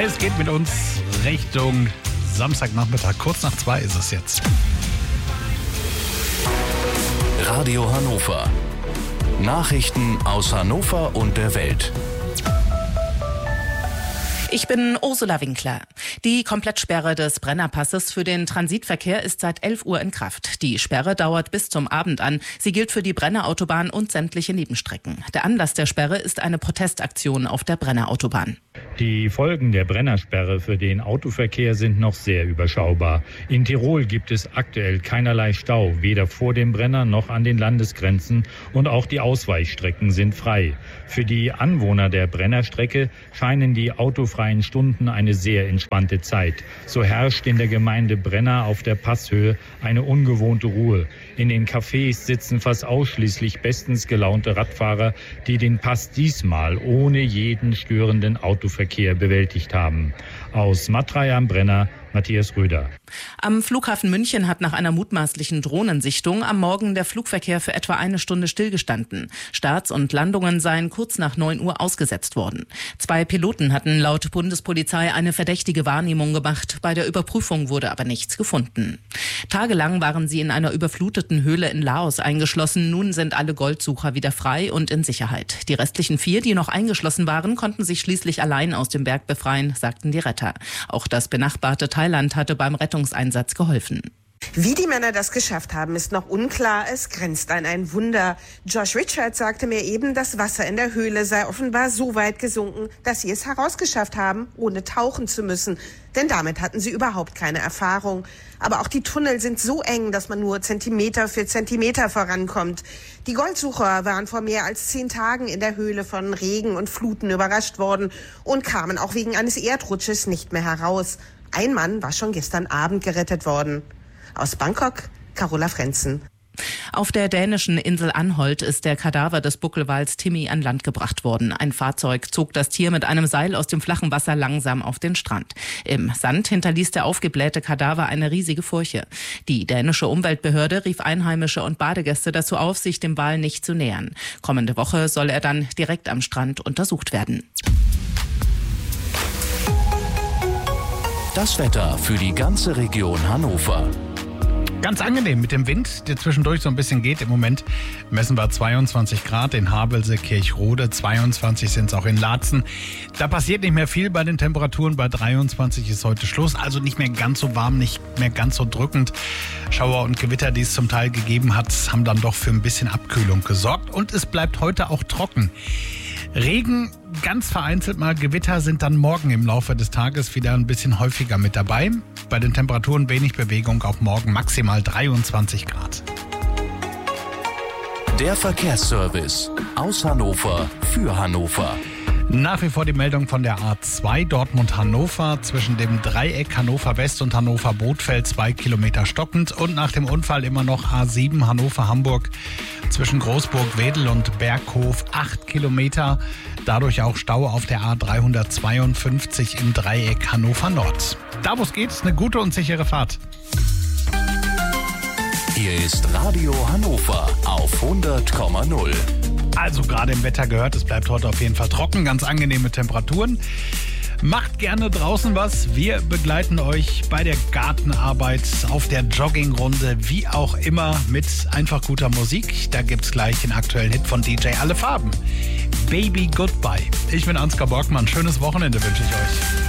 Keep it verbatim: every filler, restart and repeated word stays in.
Es geht mit uns Richtung Samstagnachmittag. Kurz nach zwei ist es jetzt. Radio Hannover. Nachrichten aus Hannover und der Welt. Ich bin Ursula Winkler. Die Komplettsperre des Brennerpasses für den Transitverkehr ist seit elf Uhr in Kraft. Die Sperre dauert bis zum Abend an. Sie gilt für die Brennerautobahn und sämtliche Nebenstrecken. Der Anlass der Sperre ist eine Protestaktion auf der Brennerautobahn. Die Folgen der Brennersperre für den Autoverkehr sind noch sehr überschaubar. In Tirol gibt es aktuell keinerlei Stau, weder vor dem Brenner noch an den Landesgrenzen, und auch die Ausweichstrecken sind frei. Für die Anwohner der Brennerstrecke scheinen die autofreien Stunden eine sehr entspannte Zeit. So herrscht in der Gemeinde Brenner auf der Passhöhe eine ungewohnte Ruhe. In den Cafés sitzen fast ausschließlich bestens gelaunte Radfahrer, die den Pass diesmal ohne jeden störenden Autoverkehr bewältigt haben. Aus Matrei am Brenner, Matthias Röder. Am Flughafen München hat nach einer mutmaßlichen Drohnensichtung am Morgen der Flugverkehr für etwa eine Stunde stillgestanden. Starts und Landungen seien kurz nach neun Uhr ausgesetzt worden. Zwei Piloten hatten laut Bundespolizei eine verdächtige Wahrnehmung gemacht. Bei der Überprüfung wurde aber nichts gefunden. Tagelang waren sie in einer überfluteten Höhle in Laos eingeschlossen. Nun sind alle Goldsucher wieder frei und in Sicherheit. Die restlichen vier, die noch eingeschlossen waren, konnten sich schließlich allein aus dem Berg befreien, sagten die Retter. Auch das benachbarte Thailand hatte beim Rettungseinsatz geholfen. Wie die Männer das geschafft haben, ist noch unklar. Es grenzt an ein Wunder. Josh Richards sagte mir eben, das Wasser in der Höhle sei offenbar so weit gesunken, dass sie es herausgeschafft haben, ohne tauchen zu müssen. Denn damit hatten sie überhaupt keine Erfahrung. Aber auch die Tunnel sind so eng, dass man nur Zentimeter für Zentimeter vorankommt. Die Goldsucher waren vor mehr als zehn Tagen in der Höhle von Regen und Fluten überrascht worden und kamen auch wegen eines Erdrutsches nicht mehr heraus. Ein Mann war schon gestern Abend gerettet worden. Aus Bangkok, Carola Frenzen. Auf der dänischen Insel Anholt ist der Kadaver des Buckelwals Timmy an Land gebracht worden. Ein Fahrzeug zog das Tier mit einem Seil aus dem flachen Wasser langsam auf den Strand. Im Sand hinterließ der aufgeblähte Kadaver eine riesige Furche. Die dänische Umweltbehörde rief Einheimische und Badegäste dazu auf, sich dem Wal nicht zu nähern. Kommende Woche soll er dann direkt am Strand untersucht werden. Das Wetter für die ganze Region Hannover. Ganz angenehm mit dem Wind, der zwischendurch so ein bisschen geht. Im Moment messen wir zweiundzwanzig Grad in Havelse, Kirchrode, zweiundzwanzig sind es auch in Laatzen. Da passiert nicht mehr viel bei den Temperaturen. Bei dreiundzwanzig ist heute Schluss, also nicht mehr ganz so warm, nicht mehr ganz so drückend. Schauer und Gewitter, die es zum Teil gegeben hat, haben dann doch für ein bisschen Abkühlung gesorgt. Und es bleibt heute auch trocken. Regen, ganz vereinzelt mal, Gewitter sind dann morgen im Laufe des Tages wieder ein bisschen häufiger mit dabei. Bei den Temperaturen wenig Bewegung, auch morgen maximal dreiundzwanzig Grad. Der Verkehrsservice aus Hannover für Hannover. Nach wie vor die Meldung von der A zwei Dortmund-Hannover zwischen dem Dreieck Hannover West und Hannover Bothfeld zwei Kilometer stockend und nach dem Unfall immer noch A sieben Hannover-Hamburg zwischen Großburg-Wedel und Berghof acht Kilometer. Dadurch auch Stau auf der A dreihundertzweiundfünfzig im Dreieck Hannover Nord. Da wo es geht, eine gute und sichere Fahrt. Hier ist Radio Hannover auf hundert Komma null. Also gerade im Wetter gehört, es bleibt heute auf jeden Fall trocken, ganz angenehme Temperaturen. Macht gerne draußen was. Wir begleiten euch bei der Gartenarbeit, auf der Joggingrunde, wie auch immer, mit einfach guter Musik. Da gibt's gleich den aktuellen Hit von D J Alle Farben. Baby Goodbye. Ich bin Ansgar Borgmann. Schönes Wochenende wünsche ich euch.